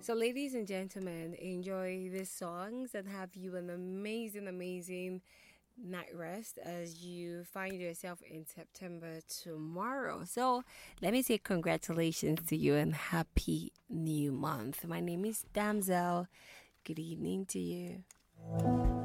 So, ladies and gentlemen, enjoy these songs and have you an amazing, amazing night rest as you find yourself in September tomorrow. So, let me say congratulations to you and happy new month. My name is Damsel. Good evening to you.